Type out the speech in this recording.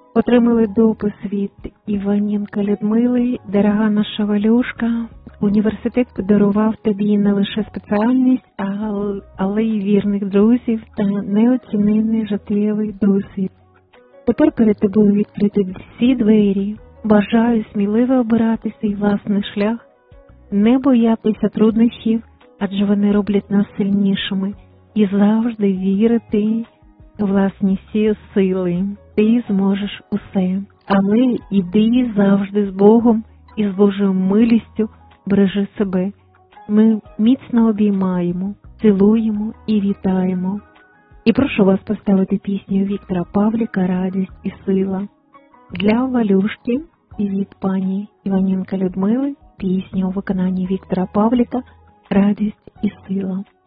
Отримали допис від Іваненка Людмили. Дорога наша Валюшка, університет подарував тобі не лише спеціальність, але й вірних друзів та неоцінений життєвий досвід. Тепер перед тобою відкриті всі двері. Бажаю сміливо обирати свій власний шлях, не боятися труднощів, адже вони роблять нас сильнішими, і завжди вірити у власні сили. Ти зможеш усе, але іди завжди з Богом і з Божою милістю бережи себе. Ми міцно обіймаємо, цілуємо і вітаємо. І прошу вас поставити пісню Віктора Павліка «Радість і сила». Для Валюшки і від пані Іваненка Людмили пісню у виконанні Віктора Павліка «Радість і сила».